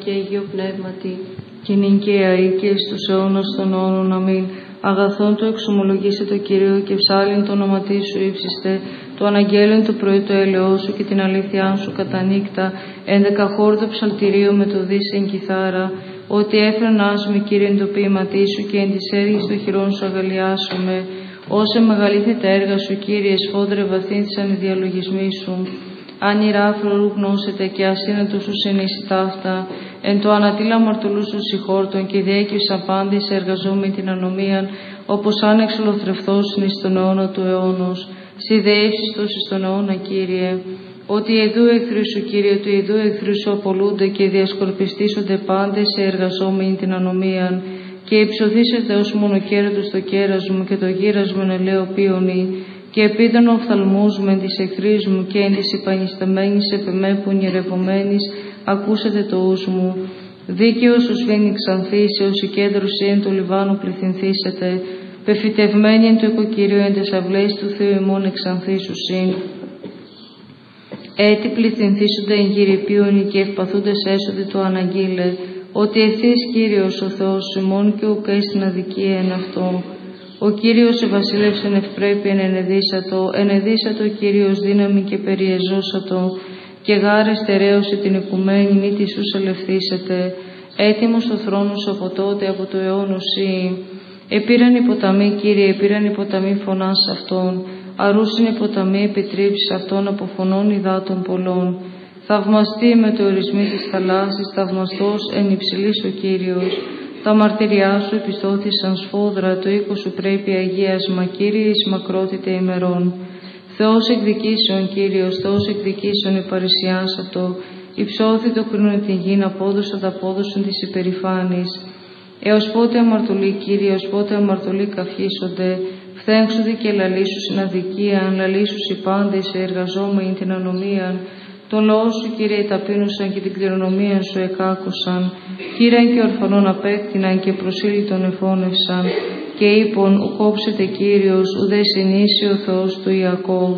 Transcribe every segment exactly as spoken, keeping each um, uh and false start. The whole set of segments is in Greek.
και Αγίο Πνεύματι. Και νυν και αεί και εις τους αιώνας των αιώνων. Αμήν. Αγαθόν το εξομολογήσε το Κυρίο και ψάλιν το όνομα σου ύψιστε, το αναγγέλιν το πρωί το έλεό σου και την αλήθειά σου κατά νύκτα, έντεκα χόρδο ψαλτηρίο με το δίσεν κιθάρα, ότι έφρενάς με Κύριε το ποίηματί σου και εν της έργης των χειρών σου αγαλιάσουμε, όσε μεγαλύτερα τα έργα σου Κύριε σφόδρε βαθύνθησαν οι διαλογισμοί σου. Αν ηράφρορου γνώσετε και ασύνετο σου συνήσει ταύτα, εν το ανατήλα μαρτωλού σου συγχώρτων και διέκυψα πάντη σε εργαζόμενη την ανομίαν, όπως αν εξολοθρευθώσουν εις τον αιώνα του αιώνος. Σιδεήσεις τους εις τον αιώνα, Κύριε. Ότι εδού εχθροί σου, Κύριε, του εδού εχθροί σου απολούνται και διασκορπιστήσονται πάντες σε εργαζόμενη την ανομίαν, και υψωθήσετε ως μονοκέρατος το κέρας μου και το γύρας μου ελαίο πίονι, και επίδων οφθαλμούς με της εχθρής μου και εν της υπανισταμένης εφεμέ που νηρευομένης ακούσετε το ους μου. Δίκαιος σου σβήνει ξανθήσε, ως η κέντρωση εν του Λιβάνου πληθυνθήσετε, πεφυτευμένη εν του οικοκυρίου εν τες αυλές του Θεού ημών εξανθήσουσιν. Έτσι πληθυνθήσονται εν γυρυπίονοι και ευπαθούντες έσοδοι του αναγγείλε, ότι ευθύς Κύριος ο Θεός ημών και ουκ έστιν αδικία εν αυτό. Ο Κύριος ευασίλευσεν ευπρέπειεν ενεδίσατο, ενεδίσατο Κύριος δύναμη και περιεζώσατο, και γάρε στερέωσε την οικουμένη μη τη σου ελευθύσετε, έτοιμος ο θρόνος από τότε από το αιώνος ή. Επήραν οι ποταμοί, Κύριε, επήραν οι ποταμοί φωνάς αυτών, αρούσιν οι ποταμοί επιτρίψεις αυτών από φωνών υδάτων πολλών. Θαυμαστεί με το ορισμή της θαλάσσης, θαυμαστός εν υψηλής ο Κύριος. Τα μαρτυριά σου επιστώθησαν σφόδρα, το οίκο σου πρέπει αγίασμα, Κύριε, εις μακρότητα ημερών. Θεός εκδικήσεων, Κύριος, Θεός εκδικήσεων η παρησιάσατο, υψώθη το κρίνο την γην, απόδοσα τα απόδοσον της υπερηφάνης. Έως πότε αμαρτωλοί, Κύριε, έως πότε αμαρτωλοί καυχήσονται, φθέγξουδι και λαλήσουσιν αδικίαν, λαλήσουσι πάντες εργαζόμενοι την ανομίαν. Το λόγο σου, Κύριε, ταπείνουσαν και την κληρονομία σου εκάκουσαν. Κύραν και ορφανών απέκτηναν και προσήλυτον εφώνευσαν. Και είπον, ου κόψετε Κύριος, ουδέ συνήσει ο Θεός του Ιακώβ.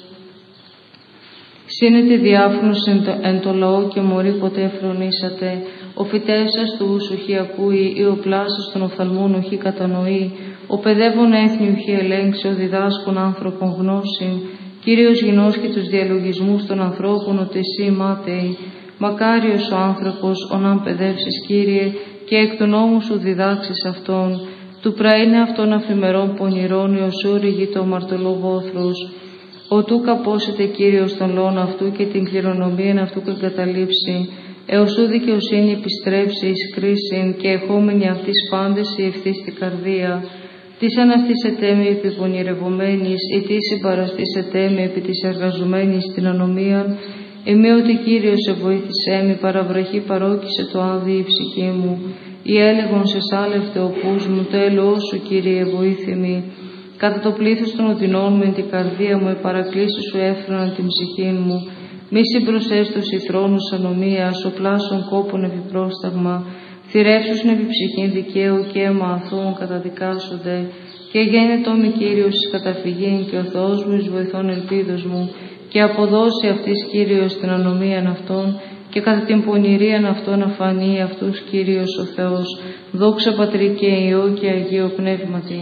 Σύνετε διάφρονος εν το, εν το λαό και μωρή ποτέ φρονήσατε. Ο φυτές σας του ουσουχή ακούει, ή ο πλάσος των οφθαλμών οχή κατανοεί. Ο παιδεύων έθνη ουχή ελέγξει, ο διδάσκων άνθρωπων γνώση. Κύριος γινώσκει τους διαλογισμούς των ανθρώπων, ότι εσύ μάταιοι. Μακάριος ο άνθρωπος, ον αν παιδεύσεις, Κύριε, και εκ του νόμου σου διδάξεις αυτόν. Του πραήνε αυτόν αφημερών πονηρών, έως όριγη το αμαρτωλό βόθρος. Ο του καπόσετε, Κύριος, τον λόν αυτού και την κληρονομία αυτού εγκαταλείψει. Έως ου δικαιοσύνη επιστρέψει εις κρίσιν και εχόμενη αυτής πάντες η ευθύς την καρδία. Της αναστήσετε με επί πονηρευομένης, ή της συμπαραστήσετε με επί της εργαζομένης την ανομίαν. Εμεί ότι Κύριος σε βοήθησέ με, παραβραχή παρόκησε το άδει η ψυχή μου. Ή έλεγον σε σάλευτε ο πούς μου, το έλεος σου, Κύριε, βοήθημη. Κατά το πλήθος των οδυνών με την καρδία μου, οι παρακλήσεις σου έφεραν την ψυχή μου. Μη συμπροσέστος οι θρόνους ανομίας, ο πλάσων κόπων επιπρόσταγμα. Θηρεύσουσιν επί ψυχήν δικαίου και αίμα αθώων καταδικάσονται. Και γένετο μη Κύριος εις καταφυγήν, και ο Θεός μου εις βοηθών ελπίδος μου. Και αποδώσει αυτής Κύριος την ανομίαν αυτών, και κατά την πονηρίαν αυτών αφανεί αυτούς Κύριος ο Θεός. Δόξα Πατρί και Υιό και Αγίο Πνεύματι.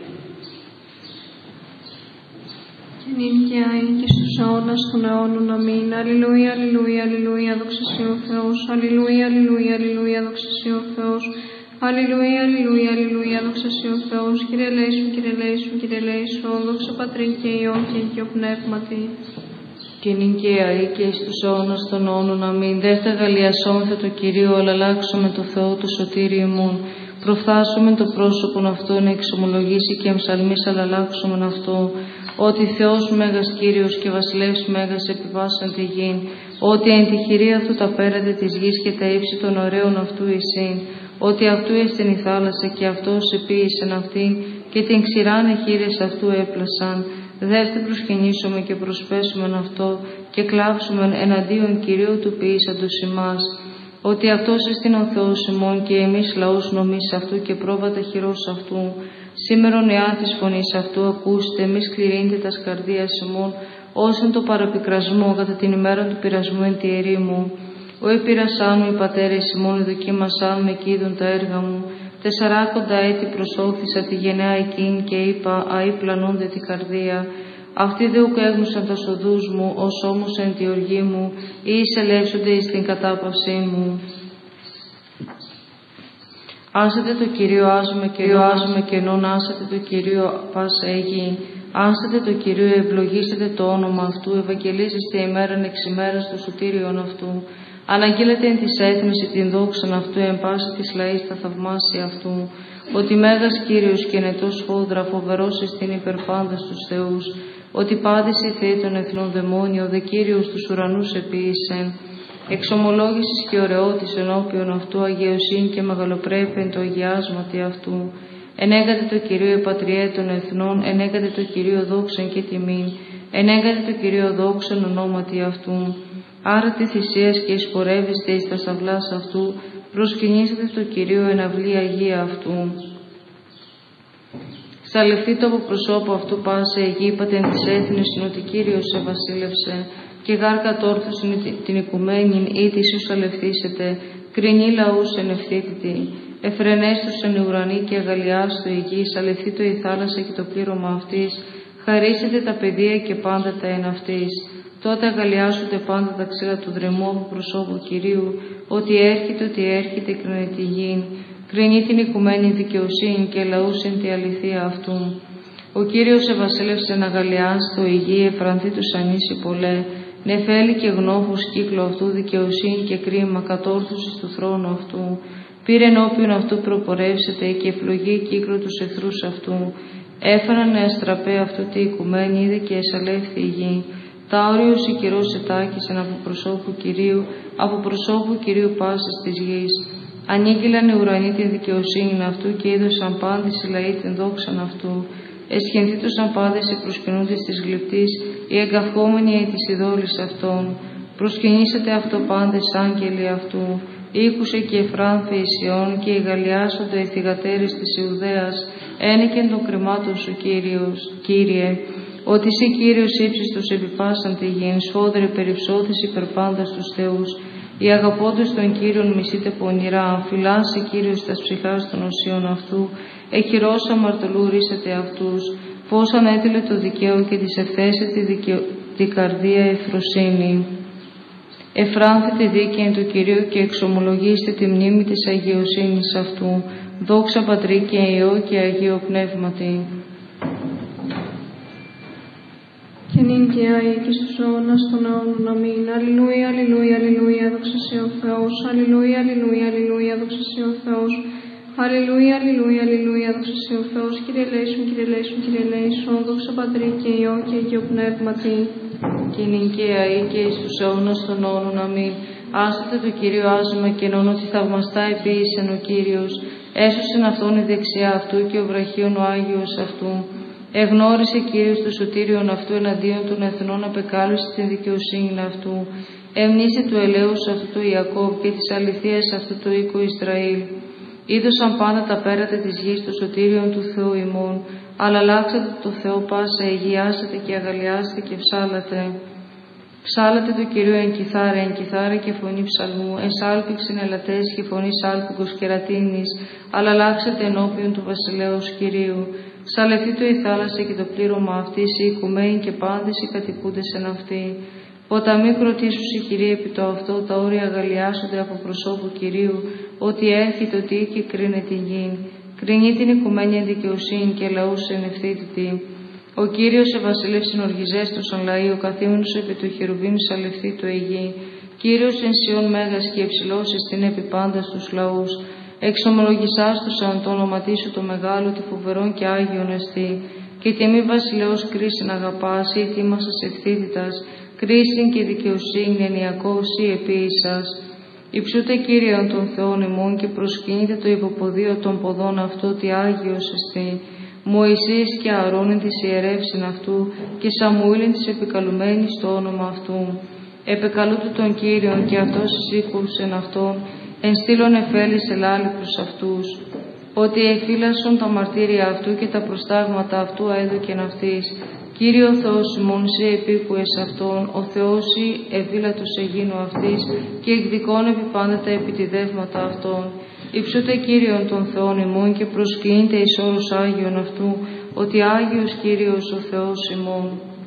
Και νυν και αεί και στους αιώνας των αιώνων. Αμήν. Αλληλούια, αλληλούια, αλληλούια, δόξα σοι ο Θεός. Αλληλούια, αλληλούια, αλληλούια, δόξα σοι ο Θεός. Αλληλούια, αλληλούια, αλληλούια, δόξα σοι ο Θεός. Κύριε ελέησον, Κύριε ελέησον, Κύριε ελέησον, δόξα Πατρί και Υιό και Αγίο Πνεύματι. Και νυν και αεί και εις τους αιώνας των αιώνων. Αμήν. Δεύτε αγαλιασόμεθα το Κυρίο, αλλά αλλάξουμε το Θεό του σωτήρι ημών. Προφθάσουμε το πρόσωπον αυτό να εξομολογήσει και εμψαλμής, αλλά αλλάξουμε αυτό. Ότι Θεός Μέγας Κύριος και Βασιλεύς Μέγας επιβάσαν τη γην. Ότι εν τη χειρία αυτού τα πέρατα της γης και τα ύψη των ωραίων αυτού εισήν. Ότι αυτού εστιν η θάλασσα και αυτός επίησεν αυτήν και την ξηράνε χείρες αυτού έπλασαν. Δεύτε προσκυνήσουμε και προσπέσουμε αυτό και κλάψουμε εναντίον Κυρίου του ποιήσαντος ημάς. Ότι αυτός εστιν ο Θεός ημών και εμείς λαός νομής αυτού και πρόβατα χειρός αυτού. Σήμερον εάν της φωνής αυτού ακούστε, μη σκληρύνετε τας καρδίας ημών, όσον το παραπικρασμό κατά την ημέρα του πειρασμού εν τη ερήμου. Ο επειρασάν μου οι πατέρες ημών εδοκίμασάν με κοίδουν τα έργα μου. Τεσσαράκοντα έτη προσώθησα τη γενναία εκείνη και είπα αεί πλανούνται την καρδία. Αυτοί δε ουκ έγνωσαν τα οδούς μου, ως όμως εν τη οργή μου, ή εισελεύσονται εις την κατάπαυσή μου. Άσατε το Κυρίο άσουμε και άσουμε και ενών άσατε το Κυρίο πάσα εγγύ. Άσατε το Κυρίο ευλογήσετε το όνομα αυτού, ευαγγελίζεστε ημέραν εξ ημέρας το σωτήριον αυτού. Αναγγείλετε εν της έθνης την δόξαν αυτού, εν πάση της λαής τα θαυμάσια αυτού. Ότι Μέγας Κύριος και νετός φόδρα, φοβερός εστιν υπερπάντας τους θεούς. Ότι πάντες οι θεοί των εθνών δαιμόνιο, δε Κύριος τους ουρανούς επίησεν. Εξομολόγησης και ωραιότης ενώπιον αυτού, αγιοσύνη και μεγαλοπρέπεια εν το αγιάσματι αυτού. Ενέγατε το Κυρίο πατριέ των εθνών, ενέγατε το Κυρίο δόξαν και τιμήν, ενέγατε το Κυρίο δόξαν ονόματι αυτού. Άρα τη θυσίας και εισπορεύεστε εις τα σταυλάς αυτού, προσκυνήσετε το Κυρίο εν αυλή αγία αυτού. Σαλευτεί το από προσώπου αυτού πάσε εγγύ, είπατε εν της έθνης ότι Κύριος σε βασίλευσε, και γάρ κατόρθωσιν την οικουμένην ή της σου σαλευθήσετε, κρινή λαούς εν ευθύτητη. Εφρενέστουσεν οι ουρανοί και αγαλιάστο η γη, σαλευθεί το η θάλασσα και το πλήρωμα αυτής, χαρίσετε τα παιδεία και πάντα τα εν αυτής. Τότε αγαλιάζονται πάντα τα ξύλα του δρεμού από προσώπου Κυρίου, ότι έρχεται, ότι έρχεται κρίνει τη γη. Κρίνει την οικουμένη δικαιοσύνη και λαούς εν τη αληθεία αυτού. Ο Κύριος ευασίλευσε να αγαλιάστο η γη, εφρανθεί τους ανήσι πολλέ. Νεφέλη και γνώφους κύκλο αυτού, δικαιοσύνη και κρίμα κατόρθωσης του θρόνου αυτού. Πήρε ενώπιον αυτού προπορεύσετε και ευλογεί κύκλο τους εχθρούς αυτού. Έφεραν αστραπέ αυτού τη οικουμένη, είδε και εσαλεύθη η γη. Τα όριος η καιρός ετάκησαν από προσώπου Κυρίου, από προσώπου Κυρίου πάσης της γης. Ανήγγυλαν οι ουρανοί την δικαιοσύνη αυτού και είδωσαν πάντες οι λαοί την δόξαν αυτού. Εσχενθήτωσαν πάντες οι προσκυνούντες της γλυπτής, οι εγκαυχόμενοι εν της ειδόλης αυτών. Προσκυνήσατε αυτό πάντες άγγελοι αυτού. Ήκουσε και εφράνθη η Σιών και οι γαλλιάσονται οι θυγατέρες της Ιουδαίας, ένικεν των κρεμάτων σου Κύριος, Κύριε. Ότι εσύ Κύριος ύψιστος επιπάσαν τη γην, σφόδρε περιψώθης υπερπάντας τους θεούς. Οι αγαπώντες των Κύριων μισείτε πονηρά, φυλάσσει Κύριος τας ψυχάς των οσίων αυτού, εχειρός αμαρτωλού ρίσατε αυτούς, φως ανέτειλε το δικαίο και της ευθέσε τη, δικαιο... τη καρδία ευφροσύνη. Εφράνθητε δίκαιη του Κυρίου και εξομολογήστε τη μνήμη της αγιοσύνης αυτού, δόξα Πατρί και Υιό και Αγίο Πνεύματι. Και νυν και αεί και στους αιώνας των αιώνων. Αμήν. Αλληλούια, αλληλούια, αλληλούια, δόξα σοι ο Θεός. Αλληλούια, αλληλούια, αλληλούια, δόξα σοι ο Θεός. Αλληλούια, αλληλούια, αλληλούια, δόξα σοι ο Θεός. Κύριε ελέησον, Κύριε ελέησον, Κύριε ελέησον, δόξα Πατρί και Υιό και Αγίο Πνεύματι. Και νυν και αεί και εις τους αιώνας των αιώνων. Αμήν. Άσατε το Κύριο άζημα και ενών ότι θαυμαστά επίησεν ο Κύριος. Έσωσεν αυτόν η δεξιά αυτού και ο βραχίων ο Άγιος αυτού. Εγνώρισε Κύριος το σωτήριον αυτού εναντίον των εθνών, απεκάλυψε την δικαιοσύνη αυτού. Εμνήσε του ελέους αυτού του Ιακώβ και της αληθείας αυτού του οίκου Ισραήλ. Είδωσαν πάντα τα πέρατα της γης το σωτήριον του Θεού ημών, αλλά αλλάξατε το Θεό πάσα, αιγιάσατε και αγαλιάσατε και ψάλατε. Ψάλατε το Κυρίο εν κιθάρα, εν κιθάρα και φωνή ψαλμού, εν σάλπιξεν ελατές και φωνή σάλπικος και ρατίνης, αλλά αλλάξατε ενώπιον του βασιλέως Κυρίου. Σαλευτεί το η θάλασσα και το πλήρωμα αυτής, οι οικουμένοι και πάντες οι κατοικούντες εν αυτή. Ποταμοί κροτήσουσι Κυρίε επί το αυτό, τα όρια αγαλιάσονται από προσώπου Κυρίου, ότι έρχεται ότι και κρίνε την γη. Κρίνει την οικουμένη δικαιοσύνη και λαούς εν ευθύτητη. Ο Κύριος ευασίλευσεν οργιζέστος εν λαοί, ο καθήμενος επί του χερουβίμ σαλευτεί το ηγή. Κύριος εν Σιών μέγας και υψηλός εστίν επί πάντα στους λαούς. Εξομολογησάστος αν το όνοματί σου το μεγάλο, τη φοβερόν και άγιον εστί. Και τιμή βασιλέως κρίσιν αγαπάς, ή τίμασας ευθύτητας, κρίσιν και δικαιοσύνη ενιακός ή επίησας. Υψούτε Κύριον των Θεών ημών και προσκυνείτε το υποποδίο των ποδών αυτού, ότι άγιος εστί. Μωυσής και Ααρώνην της ιερεύσιν αυτού και Σαμουήλιν της επικαλουμένης το όνομα αυτού. Επεκαλούτου τον Κύριον και αυτός εισήκουσεν αυτόν, εν στήλων εφέλης ελάλη προς αυτούς. Ότι εφύλασσον τα μαρτύρια αυτού και τα προστάγματα αυτού έδωκεν αυτής. Κύριε ο Θεός ημών, σε επίκουες αυτόν, ο Θεός ή ευήλατος εγίνου αυτής και εκδικών επιπάντατα επί τη δεύματα αυτών. Υψούτε Κύριον των Θεών ημών και προσκυνείτε εις όρους Άγιον αυτού, ότι Άγιος Κύριος ο Θεός ημών.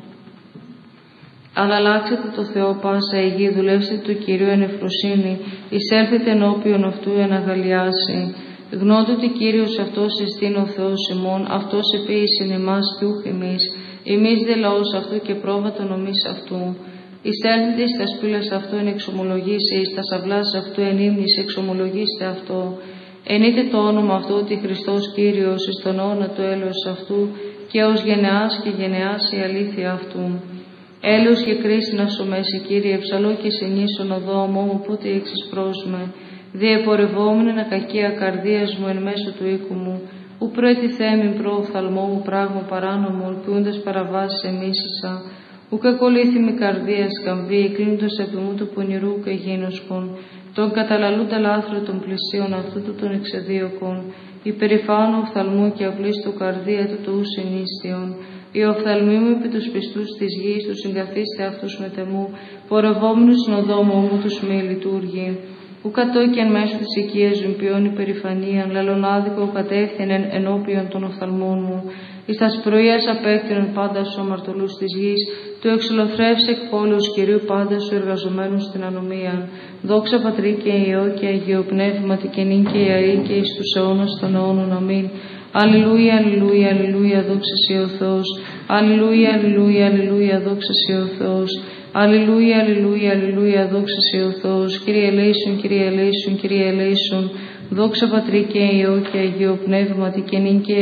Αλλάξετε το Θεό πάσα η γη, δουλεύστε το Κύριο εν ευφροσύνη, εισέλθετε ενώπιον αυτού εν αγαλιάσει. Γνώτε ότι Κύριος αυτός εστίν ο Θεός ημών, αυτός επίησιν εμάς και ούχ εμείς, εμείς δε λαός αυτού και πρόβατο νομής αυτού. Εισέλθετε εις τα σπήλας αυτού εν εξομολογήσει, εις τα σαυλάς αυτού εν ύμνης εξομολογήστε αυτό. Ενείτε το όνομα αυτού ότι Χριστός Κύριος εις τον αιώνα του έλεος αυτού και ως γενεάς και γενεάς η αλήθεια αυτού. Έλεος και κρίση να σου μέση, Κύριε, ψαλό και συνήσων οδό μου, πότε εξισπρόσμε. Διεπορευόμενεν ακακία καρδίας μου εν μέσω του οίκου μου, ου προετιθέμην προ οφθαλμό μου πράγμα παράνομο, ποιούντας παραβάσεις εμίσησα, ου κακολήθημη καρδία σκαμβή, κλείνοντας επί μου του πονηρού και γίνοσκον, τον καταλαλούντα λάθρο των πλησίων αυτού του των εξεδίωκων, υπερηφάνου οφθαλμού και αυλίστου καρδία του του συνίστιον. Οι οφθαλμοί μου επί τους πιστούς της γης, τους συγκαθίστε αυτούς με τεμού, πορευόμενους στην οδό μου τους μη λειτουργεί. Ου κατόκιαν μέσω της οικίας μου ποιόν υπερηφανίαν, λαλονάδικο κατεύθυνεν ενώπιον των οφθαλμών μου. Εις τας πρωίας απέκτηνον πάντα σου αμαρτωλούς της γης, του εξολοθρεύσε εκ πόλεως Κυρίου πάντα σου εργαζομένους στην ανομία. Δόξα Πατρί και Υιό και Αγίο Πνεύματι και νυν και ιαή και εις τους αιώνας των αιώνων. Αμήν. Αλληλούια, αλληλούια, αλληλούια, δόξα σοι ο Θεός. Αλληλούια, αλληλούια, αλληλούια, δόξα σοι ο Θεός. Αλληλούια, αλληλούια, αλληλούια, δόξα σοι ο Θεός. Κύριε ελέησον, Κύριε ελέησον, Κύριε ελέησον. Δόξα Πατρί και Υιό και Αγίο Πνεύματι και νυν και